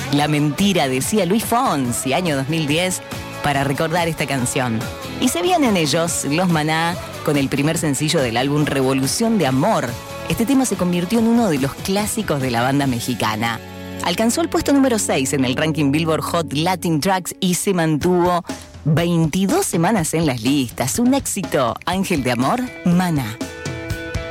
La mentira, decía Luis Fonsi, año 2010, para recordar esta canción. Y se vienen ellos, los Maná, con el primer sencillo del álbum Revolución de Amor. Este tema se convirtió en uno de los clásicos de la banda mexicana. Alcanzó el puesto número 6 en el ranking Billboard Hot Latin Tracks y se mantuvo 22 semanas en las listas. Un éxito. Ángel de Amor, Maná.